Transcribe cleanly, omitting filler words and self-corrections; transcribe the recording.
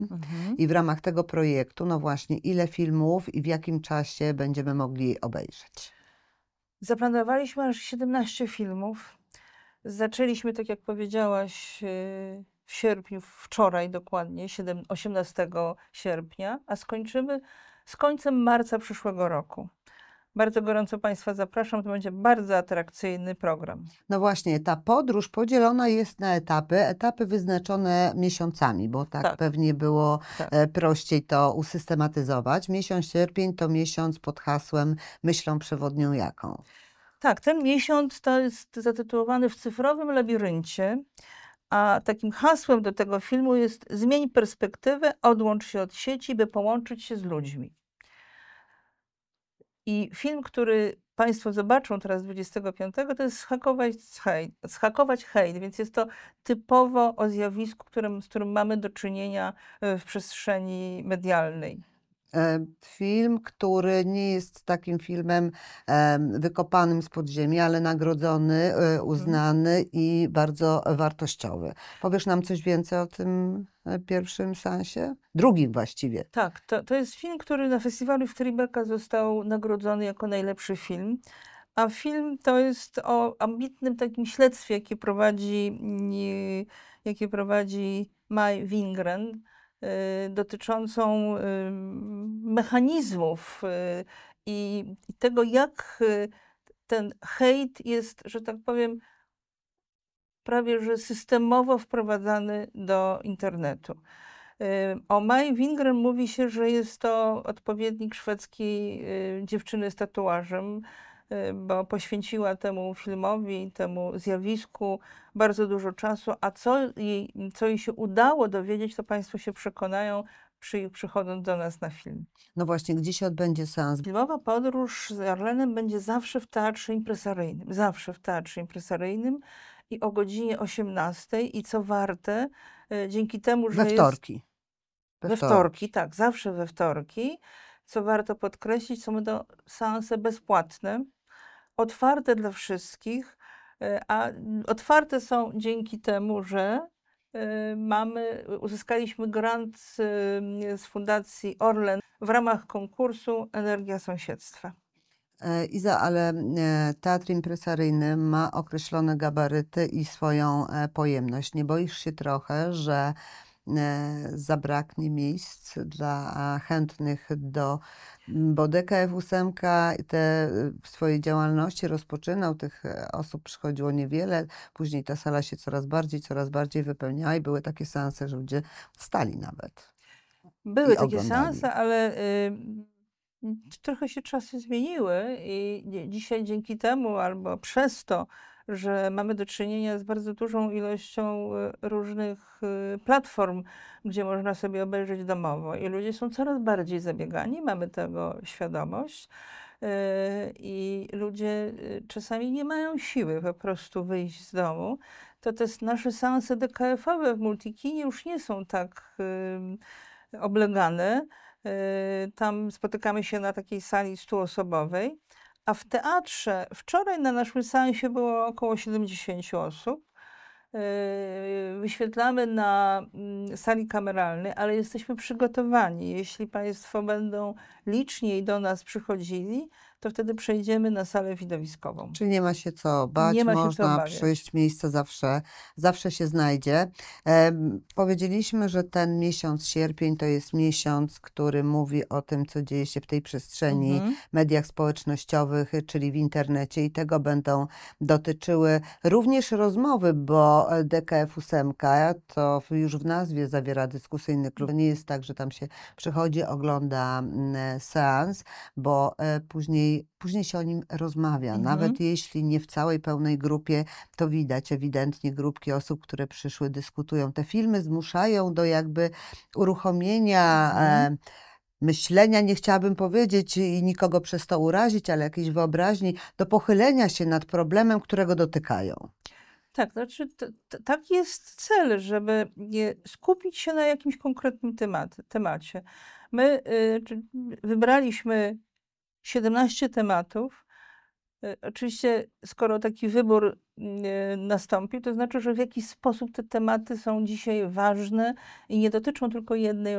Mhm. I w ramach tego projektu, no właśnie, ile filmów i w jakim czasie będziemy mogli obejrzeć? Zaplanowaliśmy aż 17 filmów. Zaczęliśmy, tak jak powiedziałaś, w sierpniu, wczoraj dokładnie, 18 sierpnia, a skończymy z końcem marca przyszłego roku. Bardzo gorąco Państwa zapraszam, to będzie bardzo atrakcyjny program. No właśnie, ta podróż podzielona jest na etapy wyznaczone miesiącami, bo tak Tak. pewnie było Tak. prościej to usystematyzować. Miesiąc sierpień to miesiąc pod hasłem myślą przewodnią jaką? Tak, ten miesiąc to jest zatytułowany W cyfrowym labiryncie, a takim hasłem do tego filmu jest Zmień perspektywę, odłącz się od sieci, by połączyć się z ludźmi. I film, który Państwo zobaczą teraz 25, to jest Zhakować hejt, więc jest to typowo o zjawisku, z którym mamy do czynienia w przestrzeni medialnej. Film, który nie jest takim filmem wykopanym z podziemi, ale nagrodzony, uznany i bardzo wartościowy. Powiesz nam coś więcej o tym pierwszym seansie? Drugim właściwie. Tak, to jest film, który na festiwalu w Tribeca został nagrodzony jako najlepszy film. A film to jest o ambitnym takim śledztwie, jakie prowadzi Mai Wingren, dotyczącą mechanizmów i tego, jak ten hejt jest, że tak powiem, prawie że systemowo wprowadzany do internetu. O Mai Wingren mówi się, że jest to odpowiednik szwedzkiej dziewczyny z tatuażem, bo poświęciła temu filmowi, temu zjawisku bardzo dużo czasu, a co jej się udało dowiedzieć, to Państwo się przekonają, przychodząc do nas na film. No właśnie, gdzie się odbędzie seans? Filmowa podróż z Arlenem będzie zawsze w teatrze impresaryjnym. Zawsze w teatrze impresaryjnym i o godzinie 18. I co warte, dzięki temu, że We wtorki. we wtorki, tak, zawsze we wtorki. Co warto podkreślić, są to seanse bezpłatne, otwarte dla wszystkich, a otwarte są dzięki temu, że uzyskaliśmy grant z Fundacji Orlen w ramach konkursu Energia Sąsiedztwa. Iza, ale teatr impresaryjny ma określone gabaryty i swoją pojemność. Nie boisz się trochę, że zabraknie miejsc dla chętnych bo DKF 8 te w swojej działalności rozpoczynał, tych osób przychodziło niewiele, później ta sala się coraz bardziej wypełniała i były takie seanse, że ludzie stali nawet Były i takie oglądali. seanse, ale trochę się czasy zmieniły i dzisiaj dzięki temu albo przez to, że mamy do czynienia z bardzo dużą ilością różnych platform, gdzie można sobie obejrzeć domowo i ludzie są coraz bardziej zabiegani, mamy tego świadomość. I ludzie czasami nie mają siły po prostu wyjść z domu, to te nasze seanse DKF-owe w Multikinie już nie są tak oblegane. Tam spotykamy się na takiej sali 100-osobowej, a w teatrze wczoraj na naszym seansie było około 70 osób. Wyświetlamy na sali kameralnej, ale jesteśmy przygotowani. Jeśli Państwo będą liczniej do nas przychodzili, to wtedy przejdziemy na salę widowiskową. Czyli nie ma się co Nie bać, ma się co można obawiać. przyjść, miejsce zawsze się znajdzie. Powiedzieliśmy, że ten miesiąc sierpień to jest miesiąc, który mówi o tym, co dzieje się w tej przestrzeni, mediach społecznościowych, czyli w internecie i tego będą dotyczyły również rozmowy, bo DKF 8 to już w nazwie zawiera dyskusyjny klub. Nie jest tak, że tam się przychodzi, ogląda seans, bo później się o nim rozmawia. Nawet jeśli nie w całej pełnej grupie, to widać ewidentnie grupki osób, które przyszły, dyskutują. Te filmy zmuszają do jakby uruchomienia myślenia, nie chciałabym powiedzieć i nikogo przez to urazić, ale jakiejś wyobraźni, do pochylenia się nad problemem, którego dotykają. Tak, znaczy taki jest cel, żeby skupić się na jakimś konkretnym temacie. My wybraliśmy 17 tematów. Oczywiście, skoro taki wybór nastąpił, to znaczy, że w jakiś sposób te tematy są dzisiaj ważne i nie dotyczą tylko jednej